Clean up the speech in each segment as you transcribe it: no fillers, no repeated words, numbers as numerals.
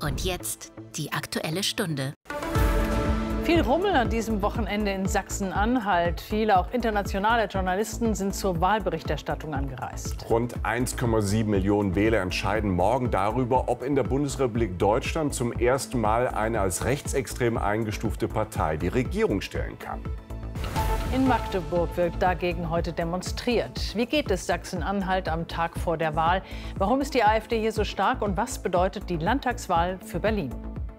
Und jetzt die Aktuelle Stunde. Viel Rummel an diesem Wochenende in Sachsen-Anhalt. Viele, auch internationale Journalisten, sind zur Wahlberichterstattung angereist. Rund 1,7 Millionen Wähler entscheiden morgen darüber, ob in der Bundesrepublik Deutschland zum ersten Mal eine als rechtsextrem eingestufte Partei die Regierung stellen kann. In Magdeburg wird dagegen heute demonstriert. Wie geht es Sachsen-Anhalt am Tag vor der Wahl? Warum ist die AfD hier so stark und was bedeutet die Landtagswahl für Berlin?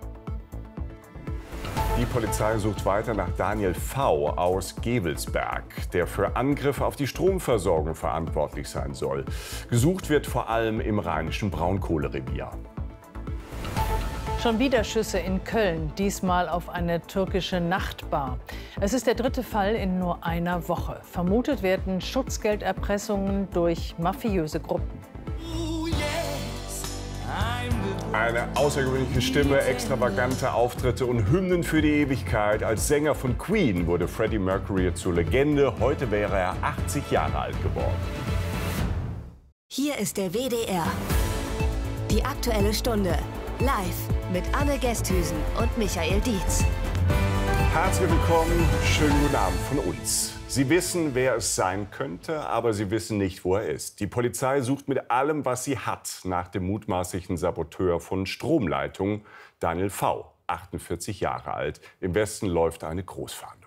Die Polizei sucht weiter nach Daniel V. aus Gevelsberg, der für Angriffe auf die Stromversorgung verantwortlich sein soll. Gesucht wird vor allem im rheinischen Braunkohlerevier. Schon wieder Schüsse in Köln, diesmal auf eine türkische Nachtbar. Es ist der dritte Fall in nur einer Woche. Vermutet werden Schutzgelderpressungen durch mafiöse Gruppen. Eine außergewöhnliche Stimme, extravagante Auftritte und Hymnen für die Ewigkeit. Als Sänger von Queen wurde Freddie Mercury zur Legende. Heute wäre er 80 Jahre alt geworden. Hier ist der WDR. Die Aktuelle Stunde. Live mit Anne Gesthüsen und Michael Dietz. Herzlich willkommen, schönen guten Abend von uns. Sie wissen, wer es sein könnte, aber Sie wissen nicht, wo er ist. Die Polizei sucht mit allem, was sie hat, nach dem mutmaßlichen Saboteur von Stromleitungen, Daniel V., 48 Jahre alt. Im Westen läuft eine Großfahndung.